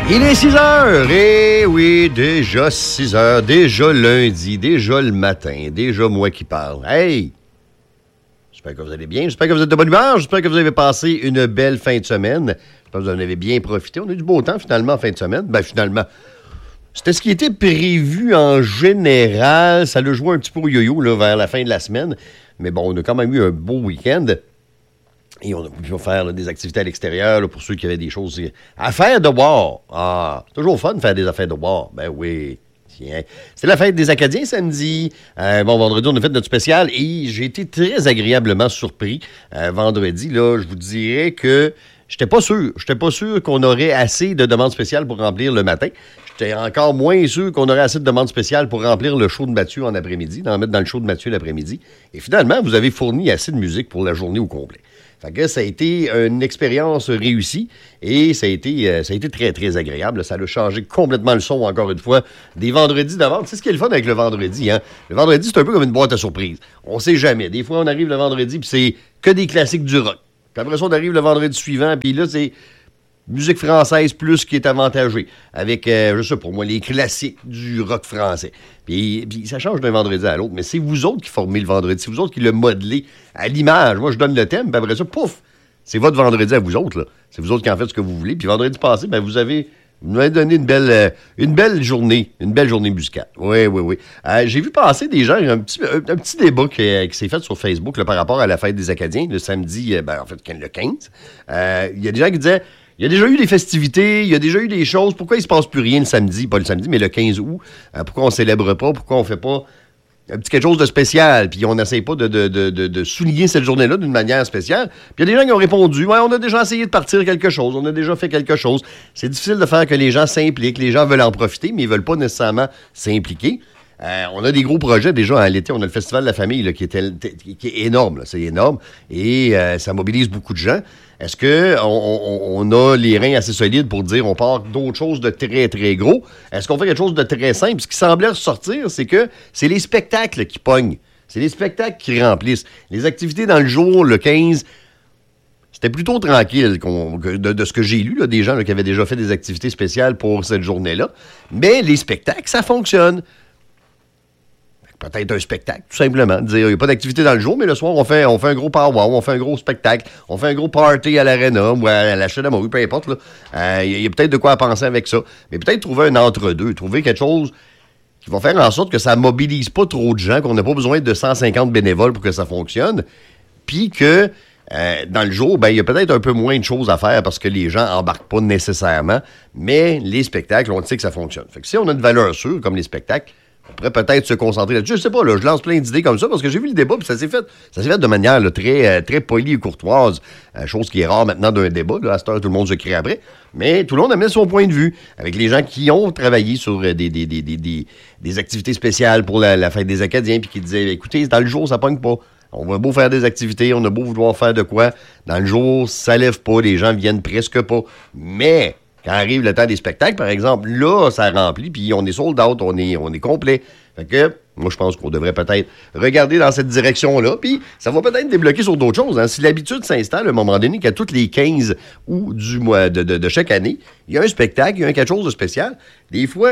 Il est 6 heures, et oui, déjà 6 heures, déjà lundi, déjà le matin, déjà moi qui parle. Hey! J'espère que vous allez bien, j'espère que vous êtes de bonne humeur, j'espère que vous avez passé une belle fin de semaine. J'espère que vous en avez bien profité. On a eu du beau temps finalement en fin de semaine. Ben finalement, c'était ce qui était prévu en général. Ça l'a joué un petit peu au yo-yo là, vers la fin de la semaine. Mais bon, on a quand même eu un beau week-end. Et on a pu faire là, des activités à l'extérieur là, pour ceux qui avaient des choses à faire de boire. Ah, c'est toujours fun de faire des affaires de boire. Ben oui. Tiens. C'est la fête des Acadiens samedi. Vendredi, on a fait notre spécial et j'ai été très agréablement surpris. Vendredi, là, je vous dirais que j'étais pas sûr. J'étais pas sûr qu'on aurait assez de demandes spéciales pour remplir le matin. J'étais encore moins sûr qu'on aurait assez de demandes spéciales pour remplir le show de Mathieu en après-midi, d'en mettre dans le show de Mathieu l'après-midi. Et finalement, vous avez fourni assez de musique pour la journée au complet. Fait que ça a été une expérience réussie et ça a été très, très agréable. Ça a changé complètement le son, encore une fois, des vendredis d'avant. Tu sais ce qui est le fun avec le vendredi, hein? Le vendredi, c'est un peu comme une boîte à surprise. On sait jamais. Des fois, on arrive le vendredi puis c'est que des classiques du rock. Puis après ça, on arrive le vendredi suivant puis là, c'est musique française plus qui est avantagée. Avec, je sais pas moi, les classiques du rock français. Puis ça change d'un vendredi à l'autre. Mais c'est vous autres qui formez le vendredi. C'est vous autres qui le modelez à l'image. Moi, je donne le thème, puis après ça, pouf! C'est votre vendredi à vous autres, là. C'est vous autres qui en faites ce que vous voulez. Puis vendredi passé, ben vous m'avez donné une belle journée musicale. Oui. J'ai vu passer des gens, un petit débat qui s'est fait sur Facebook là, par rapport à la fête des Acadiens, le samedi, le 15. Il y a des gens qui disaient... Il y a déjà eu des festivités, il y a déjà eu des choses. Pourquoi il se passe plus rien le samedi, pas le samedi, mais le 15 août? Pourquoi on célèbre pas? Pourquoi on fait pas un petit quelque chose de spécial? Puis on n'essaie pas de souligner cette journée-là d'une manière spéciale. Puis il y a des gens qui ont répondu, ouais, on a déjà essayé de partir quelque chose, on a déjà fait quelque chose. C'est difficile de faire que les gens s'impliquent. Les gens veulent en profiter, mais ils veulent pas nécessairement s'impliquer. On a des gros projets déjà à l'été. On a le Festival de la famille là, qui est énorme. Là. C'est énorme. Et ça mobilise beaucoup de gens. Est-ce qu'on a les reins assez solides pour dire on part d'autres choses de très, très gros? Est-ce qu'on fait quelque chose de très simple? Ce qui semblait ressortir, c'est que c'est les spectacles qui pognent. C'est les spectacles qui remplissent. Les activités dans le jour, le 15... C'était plutôt tranquille de ce que j'ai lu, là, des gens là, qui avaient déjà fait des activités spéciales pour cette journée-là. Mais les spectacles, ça fonctionne. Peut-être un spectacle, tout simplement. Dire, il n'y a pas d'activité dans le jour, mais le soir, on fait un gros powwow, on fait un gros spectacle, on fait un gros party à l'Arena ou à la Chedamorue, peu importe. Il y a peut-être de quoi à penser avec ça. Mais peut-être trouver un entre-deux, trouver quelque chose qui va faire en sorte que ça ne mobilise pas trop de gens, qu'on n'a pas besoin de 150 bénévoles pour que ça fonctionne, puis que dans le jour, ben il y a peut-être un peu moins de choses à faire parce que les gens embarquent pas nécessairement, mais les spectacles, on sait que ça fonctionne. Fait que si on a une valeur sûre, comme les spectacles, on pourrait peut-être se concentrer là-dessus. Je sais pas, là, je lance plein d'idées comme ça parce que j'ai vu le débat puis ça s'est fait de manière là, très, très polie et courtoise. Chose qui est rare maintenant d'un débat. Là, à cette heure, tout le monde se crie après. Mais tout le monde a mis son point de vue avec les gens qui ont travaillé sur des activités spéciales pour la fête des Acadiens puis qui disaient, écoutez, dans le jour, ça pogne pas. On va beau faire des activités, on a beau vouloir faire de quoi. Dans le jour, ça lève pas, les gens viennent presque pas. Mais... quand arrive le temps des spectacles, par exemple, là, ça remplit, puis on est sold out, on est complet. Fait que, moi, je pense qu'on devrait peut-être regarder dans cette direction-là, puis ça va peut-être débloquer sur d'autres choses. Hein. Si l'habitude s'installe, à un moment donné, qu'à toutes les 15 août du mois de chaque année, il y a un spectacle, il y a quelque chose de spécial, des fois,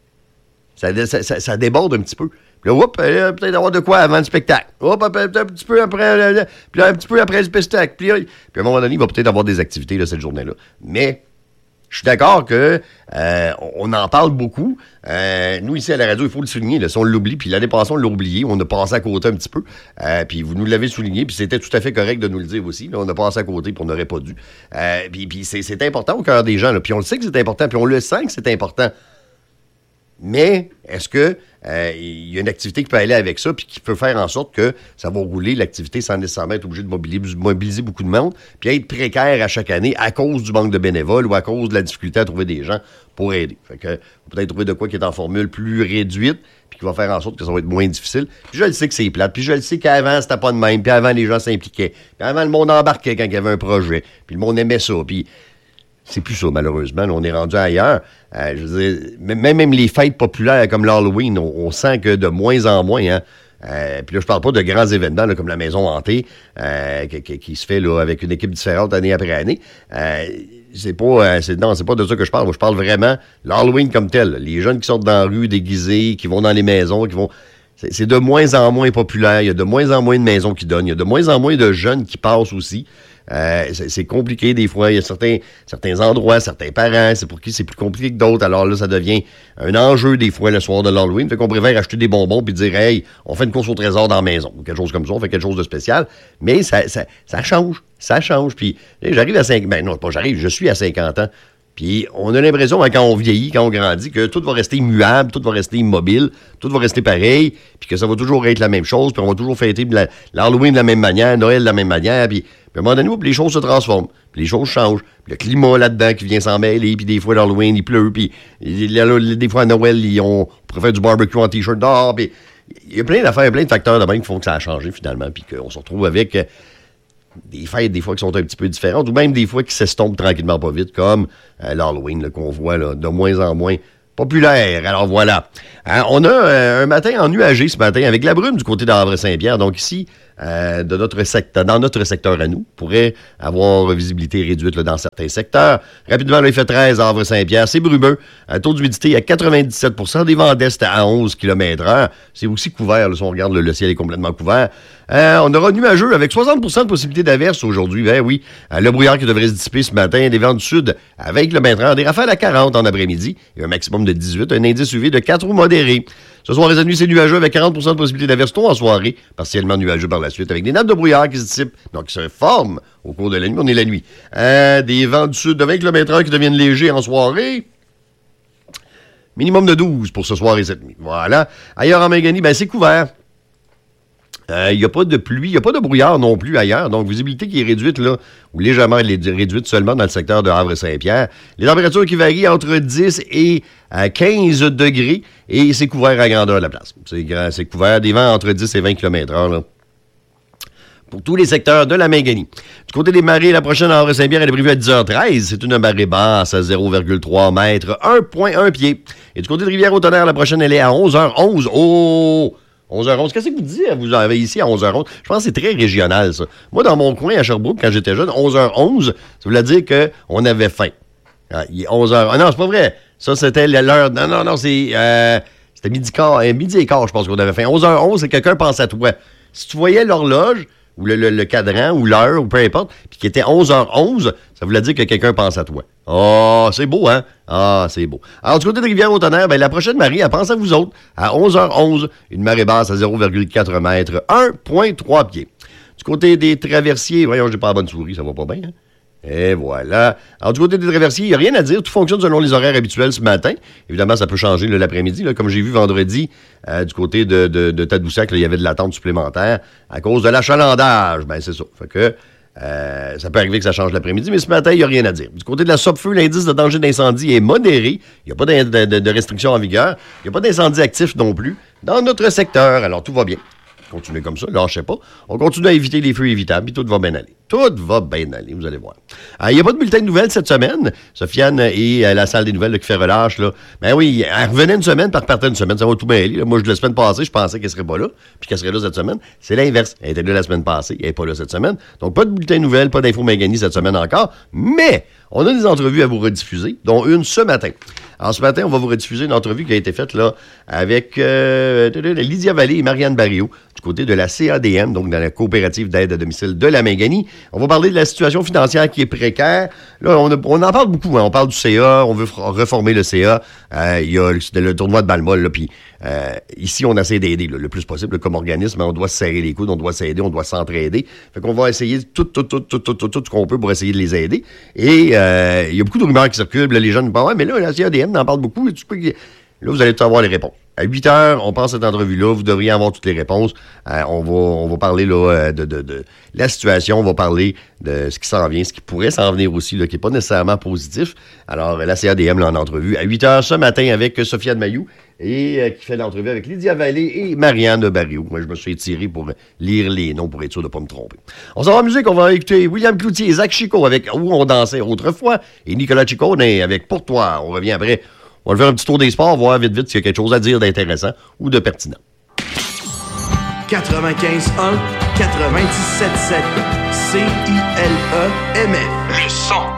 ça déborde un petit peu. Puis là, peut-être avoir de quoi avant le spectacle. Un petit peu après, puis là, un petit peu après le spectacle. Puis à un moment donné, il va peut-être avoir des activités là, cette journée-là. Mais... je suis d'accord que on en parle beaucoup. Nous, ici, à la radio, il faut le souligner. Là, si on l'oublie, puis l'année passée, on l'a oublié. On a passé à côté un petit peu. Puis vous nous l'avez souligné, puis c'était tout à fait correct de nous le dire aussi. Là, on a passé à côté, puis on n'aurait pas dû. Puis c'est important au cœur des gens. Là, puis on le sait que c'est important, puis on le sent que c'est important. Mais est-ce que il y a une activité qui peut aller avec ça puis qui peut faire en sorte que ça va rouler l'activité sans nécessairement être obligé de mobiliser beaucoup de monde puis être précaire à chaque année à cause du manque de bénévoles ou à cause de la difficulté à trouver des gens pour aider. Fait que peut-être trouver de quoi qui est en formule plus réduite puis qui va faire en sorte que ça va être moins difficile. Puis je le sais que c'est plate, puis je le sais qu'avant c'était pas de même, puis avant les gens s'impliquaient, puis avant le monde embarquait quand il y avait un projet, puis le monde aimait ça, puis c'est plus ça, malheureusement. Là, on est rendu ailleurs. Je veux dire, même les fêtes populaires comme l'Halloween, on sent que de moins en moins, hein. Puis là, je parle pas de grands événements là, comme la Maison Hantée, qui se fait là, avec une équipe différente année après année. c'est pas de ça que je parle. Moi, je parle vraiment l'Halloween comme tel. Les jeunes qui sortent dans la rue déguisés, qui vont dans les maisons, c'est de moins en moins populaire. Il y a de moins en moins de maisons qui donnent. Il y a de moins en moins de jeunes qui passent aussi. C'est compliqué des fois. Il y a certains endroits, certains parents, c'est pour qui c'est plus compliqué que d'autres. Alors là, ça devient un enjeu des fois le soir de l'Halloween. Fait qu'on préfère acheter des bonbons puis dire, hey, on fait une course au trésor dans la maison. Ou quelque chose comme ça, on fait quelque chose de spécial. Mais ça change. Ça change. Puis j'arrive à 5... Ben non, pas j'arrive, je suis à 50 ans. Puis on a l'impression, quand on vieillit, quand on grandit, que tout va rester immuable, tout va rester immobile, tout va rester pareil, puis que ça va toujours être la même chose, puis on va toujours fêter l'Halloween de la même manière, Noël de la même manière, puis à un moment donné, les choses se transforment, puis les choses changent. Puis le climat là-dedans qui vient s'en mêler, puis des fois l'Halloween, il pleut, puis des fois à Noël, on pourrait faire du barbecue en T-shirt dehors, puis il y a plein d'affaires, plein de facteurs de même qui font que ça a changé finalement, puis qu'on se retrouve avec... des fêtes, des fois, qui sont un petit peu différentes, ou même des fois qui s'estompent tranquillement pas vite, comme l'Halloween, là, qu'on voit là, de moins en moins populaire. Alors voilà. On a un matin ennuagé ce matin, avec la brume du côté d'Havre-Saint-Pierre. Donc ici, dans notre secteur à nous, pourrait avoir visibilité réduite là, dans certains secteurs. Rapidement, là, il fait 13 à Havre-Saint-Pierre. C'est brumeux. Taux d'humidité à 97 %, des vents d'est à 11 km/h. C'est aussi couvert. Là, si on regarde, le ciel est complètement couvert. On aura nuageux avec 60 % de possibilité d'averse aujourd'hui. Ben oui. Le brouillard qui devrait se dissiper ce matin. Des vents du sud avec le maintien. Des rafales à 40 en après-midi. Et un maximum de 18. Un indice UV de 4 ou modéré. Ce soir et cette nuit, c'est nuageux avec 40 % de possibilité d'averse tôt en soirée. Partiellement nuageux par la suite avec des nappes de brouillard qui se dissipent. Donc, qui se forment au cours de la nuit. On est la nuit. Des vents du sud de 20 km/h qui deviennent légers en soirée. Minimum de 12 pour ce soir et cette nuit. Voilà. Ailleurs en Méganie, ben c'est couvert. Il n'y a pas de pluie, il n'y a pas de brouillard non plus ailleurs. Donc, visibilité qui est réduite, là, ou légèrement réduite seulement dans le secteur de Havre-Saint-Pierre. Les températures qui varient entre 10 et 15 degrés. Et c'est couvert à grandeur de la place. C'est couvert des vents entre 10 et 20 km/h, là, pour tous les secteurs de la Méganie. Du côté des marées, la prochaine à Havre-Saint-Pierre, elle est prévue à 10h13. C'est une marée basse à 0,3 mètres, 1,1 pied. Et du côté de Rivière-au-Tonnerre, la prochaine, elle est à 11h11. Oh! 11h11. Qu'est-ce que vous dites? Vous avez ici à 11h11. Je pense que c'est très régional, ça. Moi, dans mon coin, à Sherbrooke, quand j'étais jeune, 11h11, ça voulait dire qu'on avait faim. Il est 11h. Ah non, c'est pas vrai. Ça, c'était l'heure. Non, c'était midi et quart, je pense qu'on avait faim. 11h11, c'est que quelqu'un pense à toi. Si tu voyais l'horloge, ou le cadran, ou l'heure, ou peu importe, puis qu'il était 11h11, ça voulait dire que quelqu'un pense à toi. Oh, c'est beau, hein? Ah, c'est beau. Alors, du côté de Rivière-au-Tonnerre, ben, la prochaine marée, elle pense à vous autres, à 11h11, une marée basse à 0,4 mètres, 1,3 pieds. Du côté des traversiers, voyons, j'ai pas la bonne souris, ça va pas bien, hein? Et voilà. Alors, du côté des traversiers, il n'y a rien à dire. Tout fonctionne selon les horaires habituels ce matin. Évidemment, ça peut changer l'après-midi. Là, comme j'ai vu vendredi, du côté de Tadoussac, il y avait de l'attente supplémentaire à cause de l'achalandage. Ben, c'est ça. Fait que ça peut arriver que ça change l'après-midi, mais ce matin, il n'y a rien à dire. Du côté de la SOPFEU, l'indice de danger d'incendie est modéré. Il n'y a pas de restrictions en vigueur. Il n'y a pas d'incendie actif non plus dans notre secteur. Alors, tout va bien. Continuez comme ça, lâchez pas. On continue à éviter les feux évitables, puis tout va bien aller. Tout va bien aller, vous allez voir. Il n'y a pas de bulletin de nouvelles cette semaine. Sofiane et la salle des nouvelles là, qui fait relâche. Là. Ben oui, elle revenait une semaine, puis elle repartait une semaine. Ça va tout bien aller. Moi, la semaine passée, je pensais qu'elle serait pas là, puis qu'elle serait là cette semaine. C'est l'inverse. Elle était là la semaine passée, elle n'est pas là cette semaine. Donc, pas de bulletin de nouvelles, pas d'infos Méganie cette semaine encore. Mais, on a des entrevues à vous rediffuser, dont une ce matin. Alors, ce matin, on va vous rediffuser une entrevue qui a été faite là avec Lydia Vallée et Marianne Barrio, du côté de la CADM, donc dans la coopérative d'aide à domicile de la Méganie. On va parler de la situation financière qui est précaire. Là, on en parle beaucoup. Hein. On parle du CA, on veut reformer le CA. Il y a le tournoi de Balmol, là, puis ici, on essaie d'aider le plus possible comme organisme. On doit se serrer les coudes, on doit s'aider, on doit s'entraider. Fait qu'on va essayer tout ce qu'on peut pour essayer de les aider. Et il y a beaucoup de rumeurs qui circulent. Là, les jeunes disent, ouais, mais là, la CADM en parle beaucoup. Là, vous allez tout avoir les réponses. À 8 heures, on passe cette entrevue-là. Vous devriez avoir toutes les réponses. On va parler là, de la situation. On va parler de ce qui s'en vient, ce qui pourrait s'en venir aussi, là, qui n'est pas nécessairement positif. Alors, la CADM, là, en entrevue, à 8 heures ce matin avec Sofiane Mayou et qui fait l'entrevue avec Lydia Vallée et Marianne Barrio. Moi, je me suis étiré pour lire les noms pour être sûr de ne pas me tromper. On s'en va en musique. On va écouter William Cloutier et Zach Chico avec Où on dansait autrefois et Nicolas Ciccone avec Pour toi. On revient après. On va faire un petit tour des sports, voir vite s'il y a quelque chose à dire d'intéressant ou de pertinent. 95.1, 97.7, CILE-MF. Le son